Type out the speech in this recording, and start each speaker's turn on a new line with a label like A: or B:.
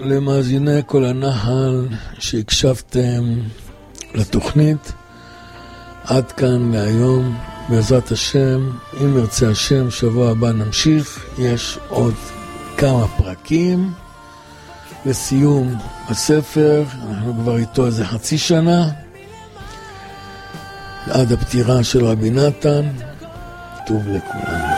A: למאזיני כל הנחל שהקשבתם לתוכנית. עד כאן להיום, בעזרת השם, אם ירצה השם, שבוע הבא נמשיך. יש עוד כמה פרקים לסיום הספר, אנחנו כבר איתו איזה חצי שנה עד הפטירה של רבי נתן. טוב לכולם.